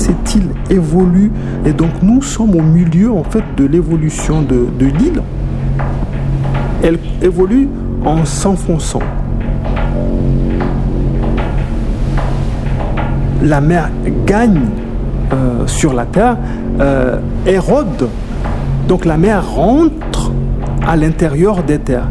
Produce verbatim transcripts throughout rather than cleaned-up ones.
cette île évolue, et donc nous sommes au milieu en fait de l'évolution de, de l'île. Elle évolue en s'enfonçant. La mer gagne euh, sur la terre, euh, érode, donc la mer rentre à l'intérieur des terres.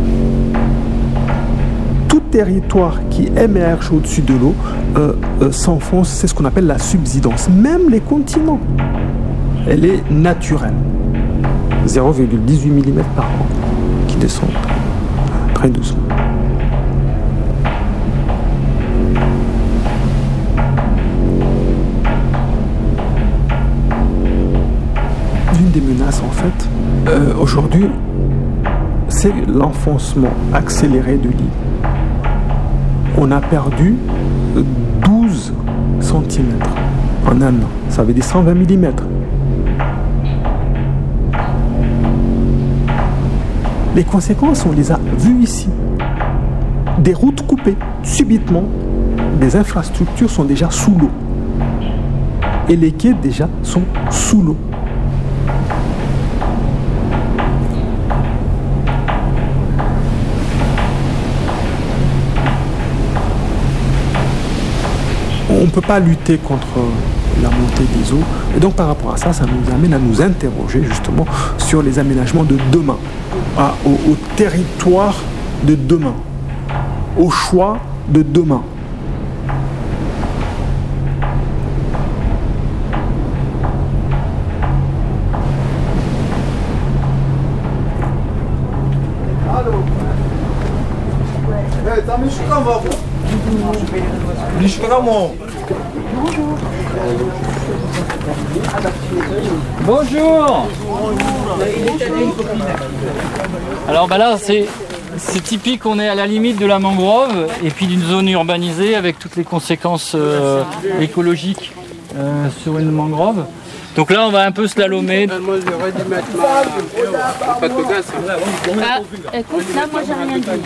Tout territoire qui émerge au-dessus de l'eau euh, euh, s'enfonce, c'est ce qu'on appelle la subsidence. Même les continents, elle est naturelle. zéro virgule dix-huit millimètres par an qui descendent très doucement. L'une des menaces, en fait, euh, aujourd'hui, c'est l'enfoncement accéléré de l'île. On a perdu douze centimètres en un an. Ça veut dire cent vingt millimètres. Les conséquences, on les a vues ici. Des routes coupées, subitement. Des infrastructures sont déjà sous l'eau. Et les quais déjà sont sous l'eau. On ne peut pas lutter contre la montée des eaux. Et donc par rapport à ça, ça nous amène à nous interroger justement sur les aménagements de demain, à, au, au territoire de demain, au choix de demain. Bonjour. Alors bah là c'est c'est typique, on est à la limite de la mangrove et puis d'une zone urbanisée avec toutes les conséquences euh, écologiques euh, sur une mangrove. Donc là on va un peu slalomer. Ah, écoute, là moi j'ai rien dit.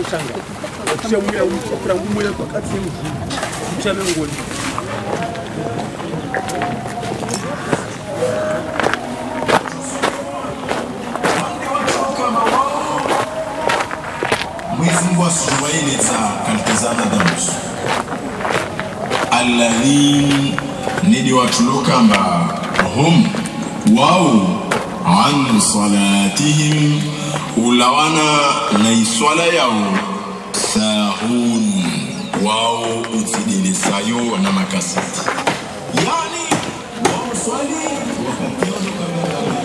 Mwenyezi Mungu asujuwaeleza kalitazana damusu alladhi nidi watulokamba hum wao an salatihim ulawana na iswala yao sahun wao utidilisayo na makasiti yani wao swali wakati